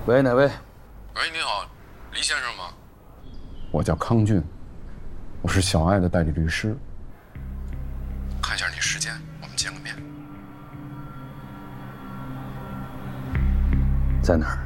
喂，哪位？ 喂，你好，黎先生吗？ 我叫康俊，我是小爱的代理律师。 看一下你时间，我们见个面。 在哪儿？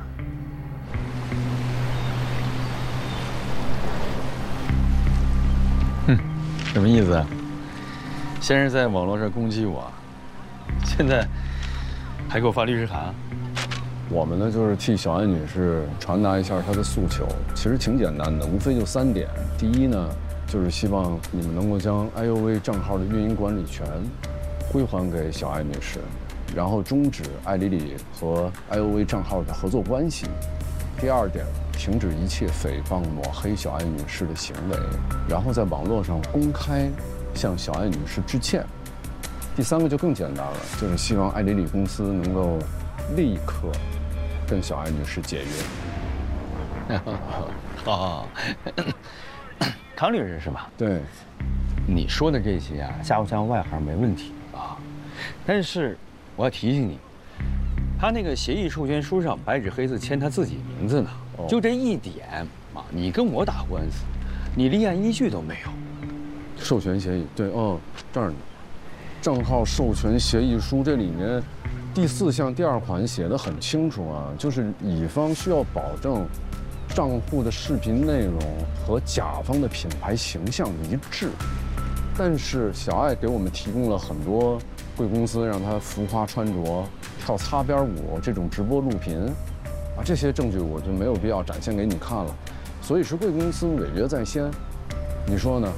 哼，什么意思啊？先是在网络上攻击我，现在还给我发律师函？ 我们呢，就是替小爱女士传达一下她的诉求，其实挺简单的，无非就3点。第一呢，就是希望你们能够将 IOV 账号的运营管理权归还给小爱女士，然后终止爱理理和 IOV 账号的合作关系。第2点，停止一切诽谤抹黑小爱女士的行为，然后在网络上公开向小爱女士致歉。第3个就更简单了，就是希望爱理理公司能够立刻跟小爱女士解约。 好，康律师是吧？ 对， 你说的这些啊，吓唬吓唬外行没问题啊。但是我要提醒你，他那个协议授权书上白纸黑字签他自己名字呢，就这一点啊，你跟我打官司，你立案依据都没有。 授权协议，对，这儿呢，账号授权协议书这里面第4项第2款写得很清楚啊，就是乙方需要保证账户的视频内容和甲方的品牌形象一致。但是小爱给我们提供了很多贵公司让他浮夸穿着、跳擦边舞这种直播录屏，啊，这些证据我就没有必要展现给你看了，所以是贵公司违约在先，你说呢？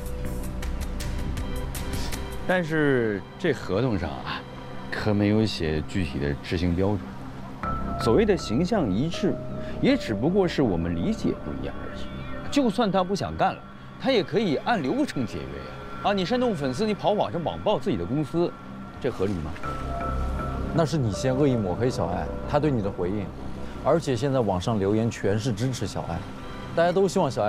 但是这合同上啊，可没有写具体的执行标准。所谓的形象一致，也只不过是我们理解不一样而已。就算他不想干了，他也可以按流程解约呀。啊，你煽动粉丝，你跑网上网暴自己的公司，这合理吗？ 那是你先恶意抹黑小爱，他对你的回应，而且现在网上留言全是支持小爱，大家都希望小爱